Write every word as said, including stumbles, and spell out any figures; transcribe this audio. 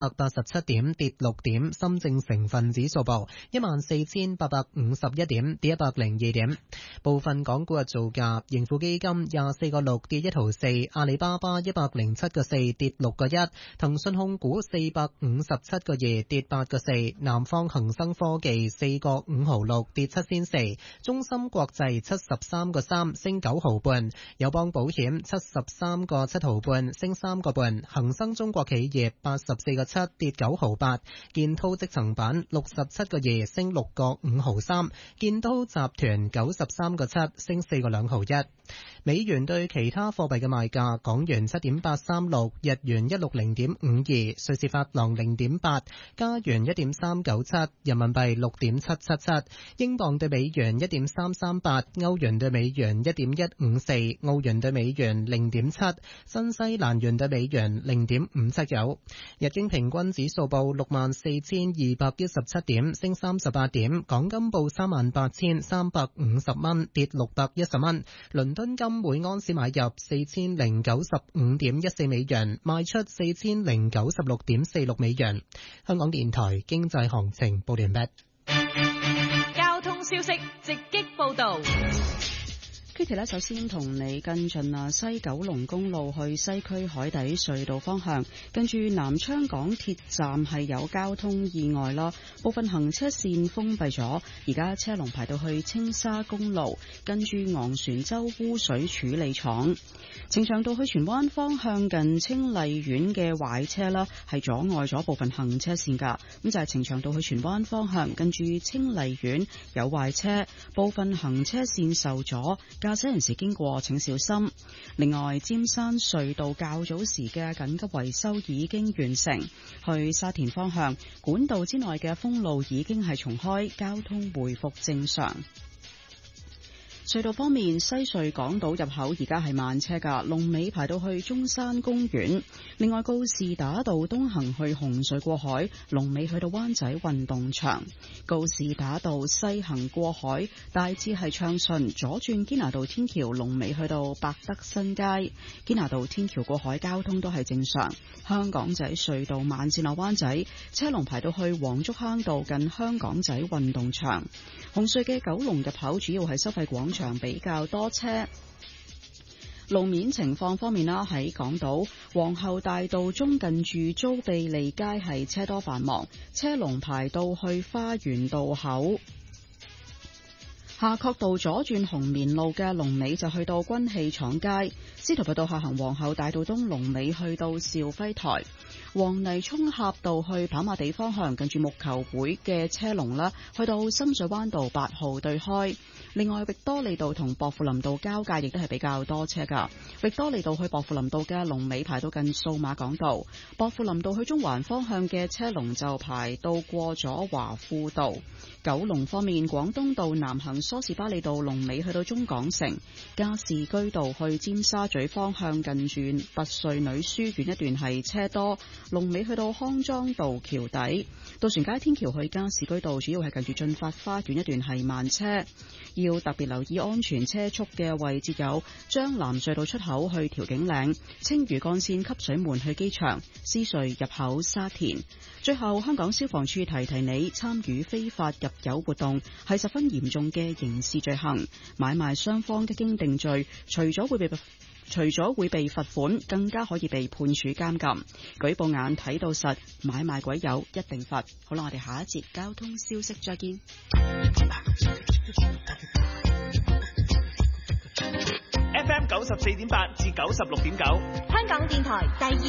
八十七點，跌六點。深證成分指數報一萬四千八百五十一點，跌一百零二點。部分港股嘅造價：盈富基金廿四個六跌一毫四，阿里巴巴一百零七個四跌六個一，騰訊控股四百五十七個二跌八個四，南方恒生科技四個五毫六跌七仙四，中芯國際七十三個三升九毫半，友邦保險七十三個七毫半升三個半，恒生中國企業八十四個七跌九毫八，建滔積層板六十七個二升六個五毫三，建滔集團九十三個七升四個兩毫一。美元對其他貨幣嘅賣價：港元七點八三六，日元一六零點五二，瑞士法郎零點八，加元一點三九七，人民幣六點七七七，英鎊對美元一點三三八，歐元對美元一點一五四，澳元對美元零點七，新西蘭元對美元零點五七九。日經平均指數報六萬四千二百一十七點，升三十八點。港金報三萬八千三百五十蚊，跌六百一十蚊。倫敦金每安士買入四千零九十五點一四美元，賣出四千零九十六點四六美元。香港電台經濟行情報完畢。 交通消息直擊報道。 Kitty 咧，首先同你跟進啊，西九龍公路去西區海底隧道方向，跟住南昌港鐵站係有交通意外啦，部分行車線封閉咗，而家車龍排到去青沙公路，跟住昂船洲污水處理廠。呈祥道去荃灣方向近清麗苑嘅壞車啦，係阻礙咗部分行車線噶。咁就係呈祥道去荃灣方向，跟住清麗苑有壞車，部分行車線受阻，駕駛人士經過請小心。另外，尖山隧道較早時嘅緊急維修已經完成，去沙田方向管道之內嘅封路已經係重開，交通回復正常。隧道方面，西隧港島入口而家係慢車噶，龍尾排到去中山公園。另外，告士打道東行去紅隧過海，龍尾去到灣仔運動場。告士打道西行過海，大致係暢順，左轉堅拿道天橋，龍尾去到百德新街。堅拿道天橋過海交通都係正常。香港仔隧道慢線落灣仔，車龍排到去黃竹坑道近香港仔運動場。紅隧嘅九龍入口主要係收費廣場比較多車。路面情況方面啦，喺港島皇后大道中近住租庇利街係車多繁忙，車龍排到去花園道口。夏慤道左轉紅棉路嘅龍尾就去到軍器廠街，司徒拔道下行皇后大道東龍尾去到兆輝台。黃泥涌峽道去跑馬地方向，近住木球會嘅車龍啦，去到深水灣道八號對開。另外，域多利道同薄扶林道交界亦都係比較多車噶。域多利道去薄扶林道嘅龍尾排到近數碼港道，薄扶林道去中環方向嘅車龍就排到過咗華富道。九龍方面，廣東道南行梳士巴利道龍尾去到中港城，加士居道去尖沙咀方向近住拔萃女書院一段係車多，龍尾去到康莊道橋底。渡船街天橋去加士居道主要係近住駿發花園一段係慢車，要特別留意安全車速嘅位置有將藍隧道出口去調景嶺、青嶼幹線汲水門去機場、獅隧入口沙田。最後，香港消防處提提你，參與非法入油活動係十分嚴重嘅刑事罪行，買賣雙方一經定罪，除咗會被除咗會被罰款，更加可以被判處監禁。舉報眼睇到實，買賣鬼友一定罰。好啦，我哋下一節交通消息再見。 F M 九十四點八至九十六點九， 香港電台第二